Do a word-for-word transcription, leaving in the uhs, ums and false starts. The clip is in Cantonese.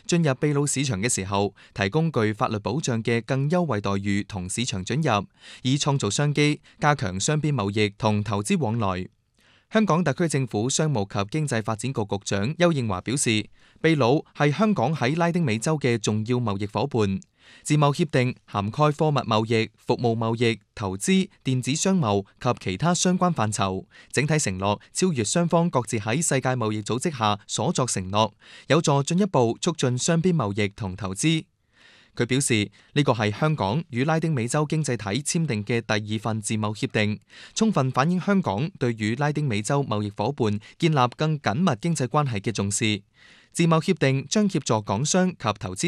進入秘魯市場嘅時候，提供具法律保障嘅更優惠待遇同市場准入，以創造商機，加強雙邊貿易同投資往來。香港特區政府商務及經濟發展局局長丘應樺表示，秘魯係香港喺拉丁美洲嘅重要貿易夥伴。自貿協定涵蓋貨物貿易、服務貿易、投資、電子商貿及其他相關範疇，整體承諾超越雙方各自喺世界貿易組織下所作承諾，有助進一步促進雙邊貿易同投資。佢表示，呢個係香港與拉丁美洲經濟體簽訂嘅第二份自貿協定，充分反映香港對與拉丁美洲貿易夥伴建立更緊密經濟關係嘅重視。自貿協定將協助港商及投資